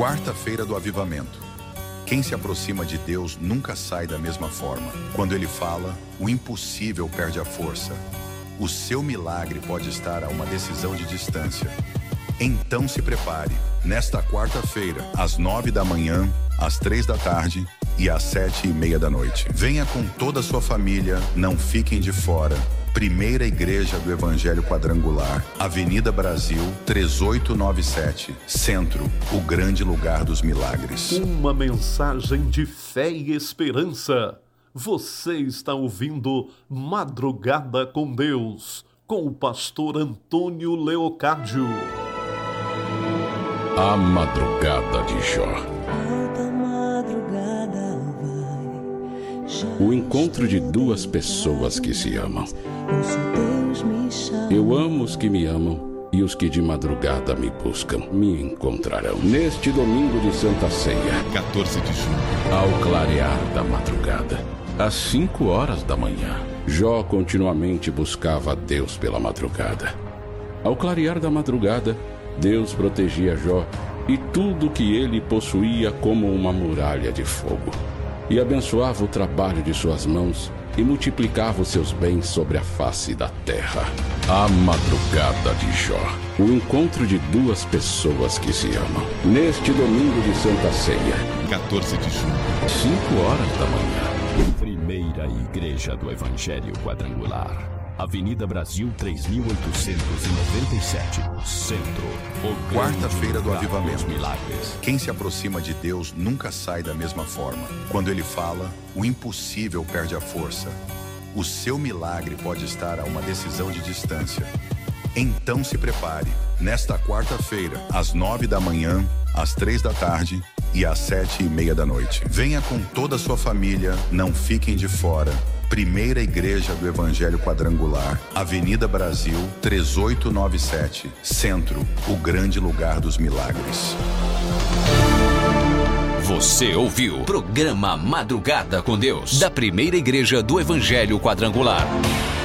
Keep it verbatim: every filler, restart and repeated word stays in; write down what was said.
Quarta-feira do Avivamento. Quem se aproxima de Deus nunca sai da mesma forma. Quando Ele fala, o impossível perde a força. O seu milagre pode estar a uma decisão de distância. Então se prepare. Nesta quarta-feira, às nove da manhã, às três da tarde e às sete e meia da noite. Venha com toda a sua família, não fiquem de fora. Primeira Igreja do Evangelho Quadrangular, Avenida Brasil, três oito nove sete, Centro, o grande lugar dos milagres. Uma mensagem de fé e esperança. Você está ouvindo Madrugada com Deus, com o pastor Antônio Leocádio. A Madrugada de Jó. O encontro de duas pessoas que se amam. Eu amo os que me amam, e os que de madrugada me buscam me encontrarão. Neste domingo de Santa Ceia, quatorze de junho, ao clarear da madrugada, às cinco horas da manhã, Jó continuamente buscava a Deus pela madrugada. Ao clarear da madrugada, Deus protegia Jó e tudo que ele possuía como uma muralha de fogo, e abençoava o trabalho de suas mãos e multiplicava os seus bens sobre a face da terra. A Madrugada de Jó. O encontro de duas pessoas que se amam. Neste domingo de Santa Ceia, quatorze de junho, cinco horas da manhã. Primeira Igreja do Evangelho Quadrangular, Avenida Brasil três mil oitocentos e noventa e sete, Centro. Quarta-feira do Avivamento. Milagres. Quem se aproxima de Deus nunca sai da mesma forma. Quando Ele fala, o impossível perde a força. O seu milagre pode estar a uma decisão de distância. Então se prepare. Nesta quarta-feira, às nove da manhã, às três da tarde e às sete e meia da noite. Venha com toda a sua família, não fiquem de fora. Primeira Igreja do Evangelho Quadrangular, Avenida Brasil, três oito nove sete, Centro, o grande lugar dos milagres. Você ouviu o programa Madrugada com Deus, da Primeira Igreja do Evangelho Quadrangular.